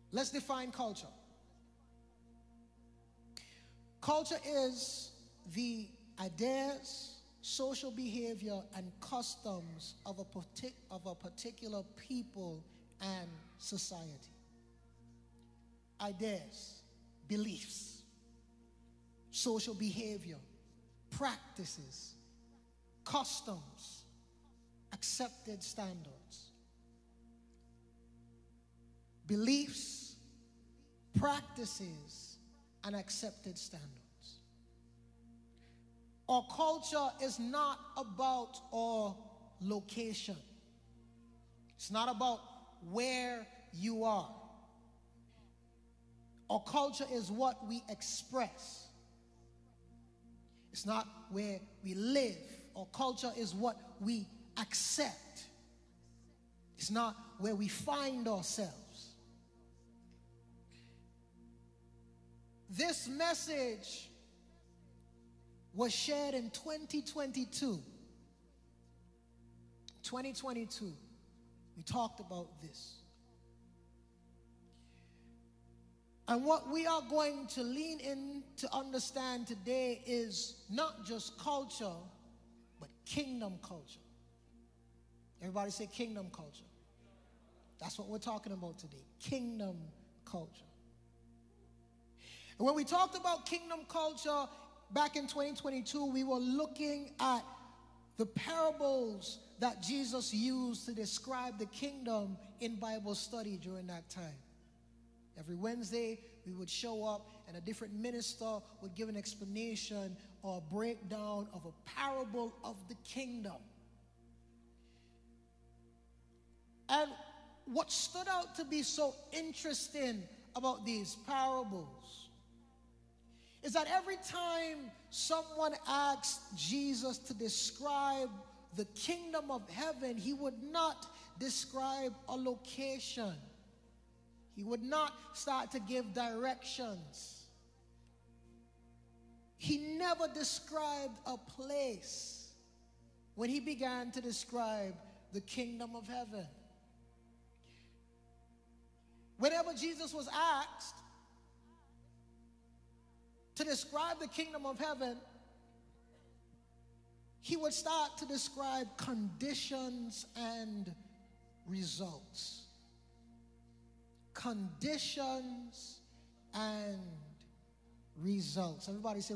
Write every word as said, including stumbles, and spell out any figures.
Let's define culture. Culture is the ideas, social behavior, and customs of a, partic- of a particular people and society. Ideas, beliefs, social behavior, practices, customs, accepted standards. Beliefs, practices, and accepted standards. Our culture is not about our location. It's not about where you are. Our culture is what we express. It's not where we live. Our culture is what we accept. It's not where we find ourselves. This message was shared in twenty twenty-two. twenty twenty-two, we talked about this. And what we are going to lean in to understand today is not just culture, but kingdom culture. Everybody say kingdom culture. That's what we're talking about today, kingdom culture. And when we talked about kingdom culture back in twenty twenty-two, we were looking at the parables that Jesus used to describe the kingdom in Bible study during that time. Every Wednesday, we would show up and a different minister would give an explanation or a breakdown of a parable of the kingdom. And what stood out to be so interesting about these parables is that every time someone asked Jesus to describe the kingdom of heaven, he would not describe a location. He would not start to give directions. He never described a place when he began to describe the kingdom of heaven. Whenever Jesus was asked to describe the kingdom of heaven, he would start to describe conditions and results. Conditions and results. Everybody say